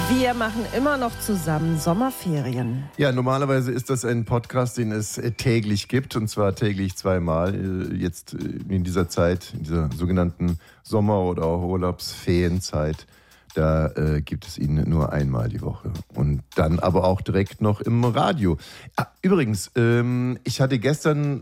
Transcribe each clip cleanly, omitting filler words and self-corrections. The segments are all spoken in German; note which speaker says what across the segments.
Speaker 1: Wir machen immer noch zusammen Sommerferien.
Speaker 2: Ja, normalerweise ist das ein Podcast, den es täglich gibt, und zwar täglich zweimal. Jetzt in dieser Zeit, in dieser sogenannten Sommer- oder auch Urlaubsferienzeit, da gibt es ihn nur einmal die Woche. Und dann aber auch direkt noch im Radio. Übrigens, ich hatte gestern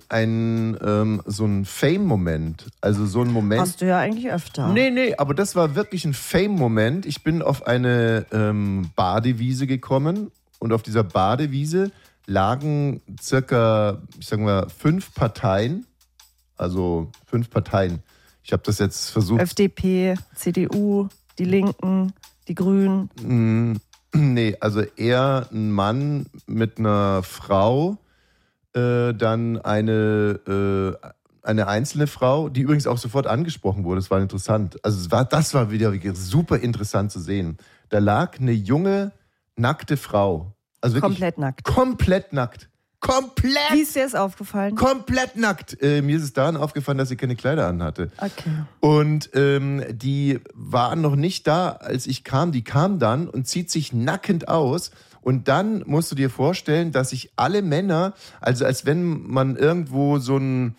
Speaker 2: so einen Fame-Moment. Also so einen Moment.
Speaker 1: Hast du ja eigentlich öfter.
Speaker 2: Nee, aber das war wirklich ein Fame-Moment. Ich bin auf eine Badewiese gekommen und auf dieser Badewiese lagen circa, ich sag mal, 5 Parteien. Also 5 Parteien. Ich habe das jetzt versucht.
Speaker 1: FDP, CDU, die Linken, die Grünen.
Speaker 2: Nee, also eher ein Mann mit einer Frau, dann eine einzelne Frau, die übrigens auch sofort angesprochen wurde. Das war interessant. Also das war wieder super interessant zu sehen. Da lag eine junge, nackte Frau. Also wirklich
Speaker 1: Komplett nackt.
Speaker 2: Komplett nackt.
Speaker 1: Wie ist dir das aufgefallen?
Speaker 2: Komplett nackt. Mir ist es daran aufgefallen, dass sie keine Kleider anhatte.
Speaker 1: Okay.
Speaker 2: Und die war noch nicht da, als ich kam. Die kam dann und zieht sich nackend aus. Und dann musst du dir vorstellen, dass sich alle Männer, also als wenn man irgendwo so ein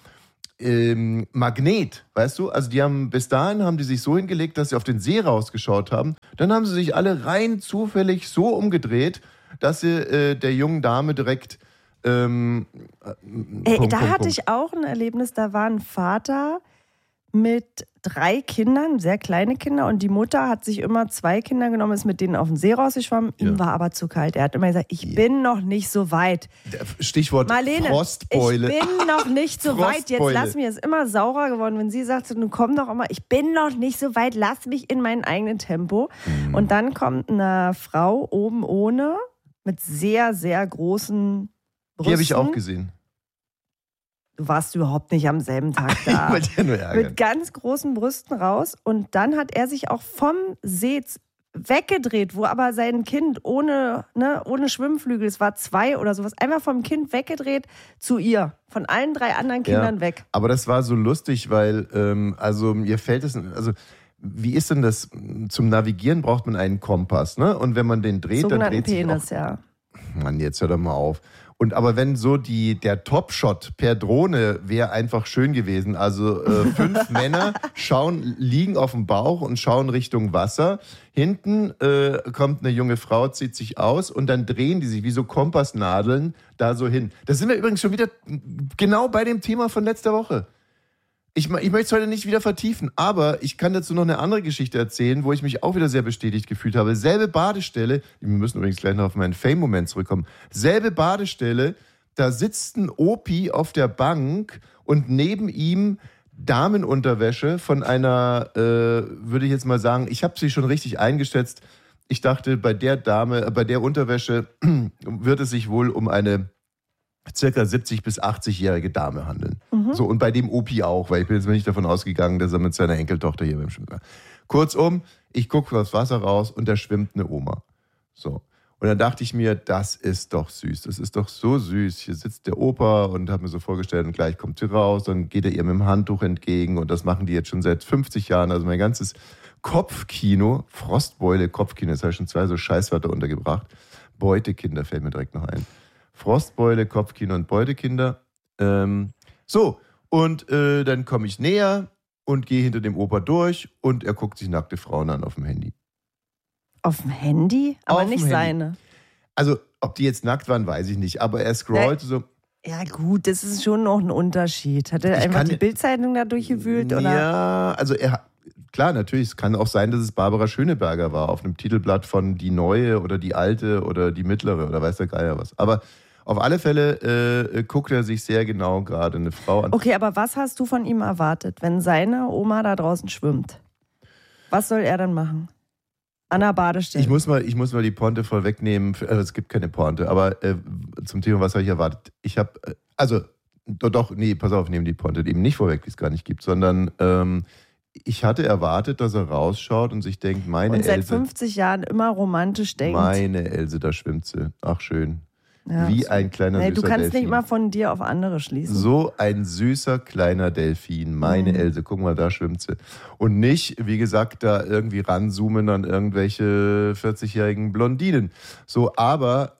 Speaker 2: Magnet, weißt du? Also bis dahin haben die sich so hingelegt, dass sie auf den See rausgeschaut haben. Dann haben sie sich alle rein zufällig so umgedreht, dass sie der jungen Dame direkt
Speaker 1: Da hatte ich auch ein Erlebnis, da war ein Vater mit 3 Kindern, sehr kleine Kinder, und die Mutter hat sich immer 2 Kinder genommen, ist mit denen auf den See rausgeschwommen. Ihm war aber zu kalt. Er hat immer gesagt, ich bin noch nicht so weit.
Speaker 2: Stichwort
Speaker 1: Marlene,
Speaker 2: Frostbeule.
Speaker 1: ich bin noch nicht so weit. Jetzt lass mich, es ist immer saurer geworden, wenn sie sagt, nun komm doch immer, ich bin noch nicht so weit, lass mich in meinem eigenen Tempo. Und dann kommt eine Frau oben ohne, mit sehr, sehr großen Brüsten.
Speaker 2: Die habe ich auch gesehen.
Speaker 1: Du warst überhaupt nicht am selben Tag da.
Speaker 2: Ich wollte ja nur ärgern.
Speaker 1: Mit ganz großen Brüsten raus. Und dann hat er sich auch vom See weggedreht, wo aber sein Kind ohne Schwimmflügel, es war 2 oder sowas, einfach vom Kind weggedreht zu ihr. Von allen 3 anderen Kindern weg.
Speaker 2: Aber das war so lustig, weil, mir fällt es, wie ist denn das? Zum Navigieren braucht man einen Kompass, ne? Und wenn man den dreht, dann dreht sich
Speaker 1: Penis,
Speaker 2: auch,
Speaker 1: ja.
Speaker 2: Mann, jetzt hör doch mal auf. Aber wenn so der Top-Shot per Drohne wäre einfach schön gewesen. Also 5 Männer liegen auf dem Bauch und schauen Richtung Wasser. Hinten kommt eine junge Frau, zieht sich aus und dann drehen die sich wie so Kompassnadeln da so hin. Da sind wir übrigens schon wieder genau bei dem Thema von letzter Woche. Ich möchte es heute nicht wieder vertiefen, aber ich kann dazu noch eine andere Geschichte erzählen, wo ich mich auch wieder sehr bestätigt gefühlt habe. Selbe Badestelle, wir müssen übrigens gleich noch auf meinen Fame-Moment zurückkommen. Selbe Badestelle, da sitzt ein Opi auf der Bank und neben ihm Damenunterwäsche von einer, würde ich jetzt mal sagen, ich habe sie schon richtig eingeschätzt. Ich dachte, bei der Unterwäsche wird es sich wohl um eine circa 70- bis 80-jährige Dame handeln. So, und bei dem Opi auch, weil ich bin jetzt mal nicht davon ausgegangen, dass er mit seiner Enkeltochter hier beim Schwimmen war. Kurzum, ich gucke aufs Wasser raus und da schwimmt eine Oma. So. Und dann dachte ich mir, das ist doch süß. Das ist doch so süß. Hier sitzt der Opa und habe mir so vorgestellt, und gleich kommt sie raus, dann geht er ihr mit dem Handtuch entgegen, und das machen die jetzt schon seit 50 Jahren. Also mein ganzes Kopfkino, Frostbeule, Kopfkino, jetzt habe ich schon 2 so Scheißwörter untergebracht. Beutekinder fällt mir direkt noch ein. Frostbeule, Kopfkino und Beutekinder. Dann komme ich näher und gehe hinter dem Opa durch und er guckt sich nackte Frauen an auf dem Handy.
Speaker 1: Auf dem Handy? Aber
Speaker 2: auf
Speaker 1: nicht seine.
Speaker 2: Also, ob die jetzt nackt waren, weiß ich nicht. Aber er scrollte so.
Speaker 1: Ja gut, das ist schon noch ein Unterschied. Hat er einfach die Bildzeitung da durchgewühlt? Oder?
Speaker 2: Ja, also klar, natürlich, es kann auch sein, dass es Barbara Schöneberger war auf einem Titelblatt von Die Neue oder Die Alte oder Die Mittlere oder weiß der Geier was. Aber auf alle Fälle guckt er sich sehr genau gerade eine Frau an.
Speaker 1: Okay, aber was hast du von ihm erwartet, wenn seine Oma da draußen schwimmt? Was soll er dann machen? An der Badestelle.
Speaker 2: Ich muss mal die Pointe vorwegnehmen. Es gibt keine Pointe, aber zum Thema, was habe ich erwartet? Ich habe, pass auf, nehmen die Pointe eben nicht vorweg, die es gar nicht gibt, sondern ich hatte erwartet, dass er rausschaut und sich denkt, meine Else.
Speaker 1: Und seit 50 Jahren immer romantisch denkt.
Speaker 2: Meine Else, da schwimmt sie. Ach, schön.
Speaker 1: Ja,
Speaker 2: wie ein kleiner süßer
Speaker 1: Du kannst
Speaker 2: Delfin.
Speaker 1: nicht mal von dir auf andere schließen.
Speaker 2: So ein süßer kleiner Delfin. Meine Else, guck mal, da schwimmt sie. Und nicht, wie gesagt, da irgendwie ranzoomen an irgendwelche 40-jährigen Blondinen. So, aber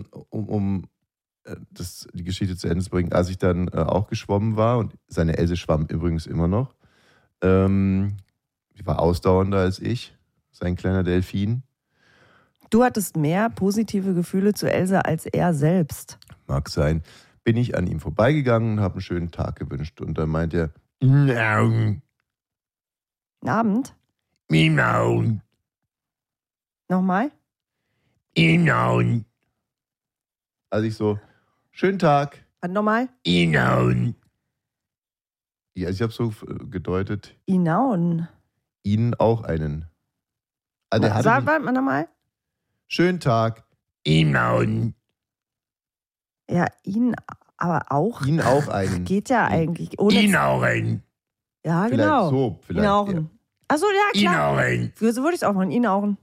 Speaker 2: die Geschichte zu Ende zu bringen, als ich dann auch geschwommen war, und seine Else schwamm übrigens immer noch, die war ausdauernder als ich, sein kleiner Delfin.
Speaker 1: Du hattest mehr positive Gefühle zu Else als er selbst.
Speaker 2: Mag sein. Bin ich an ihm vorbeigegangen und habe einen schönen Tag gewünscht. Und dann meint er,
Speaker 1: Abend?
Speaker 2: Miau.
Speaker 1: Nochmal?
Speaker 2: Also ich so, schönen Tag.
Speaker 1: Und nochmal?
Speaker 2: Ja, ich habe so gedeutet,
Speaker 1: Inaun.
Speaker 2: Ihnen auch einen. Also
Speaker 1: Sag mal nochmal.
Speaker 2: schönen Tag.
Speaker 1: Ja, ihn aber auch.
Speaker 2: Ihnen auch einen.
Speaker 1: Geht ja eigentlich. Ohne Ja,
Speaker 2: Vielleicht
Speaker 1: genau.
Speaker 2: so. Vielleicht.
Speaker 1: Inauchen. Achso, ja, klar. So würde ich es auch machen. Inauchen.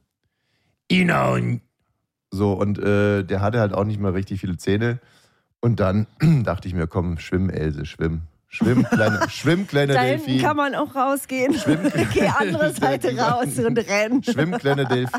Speaker 2: So, und der hatte halt auch nicht mehr richtig viele Zähne. Und dann dachte ich mir, komm, schwimm, Else, schwimm. Schwimm, kleiner
Speaker 1: Da
Speaker 2: Delfin.
Speaker 1: hinten kann man auch rausgehen. Geh andere Seite raus und rennen.
Speaker 2: Schwimm, kleiner Delfin.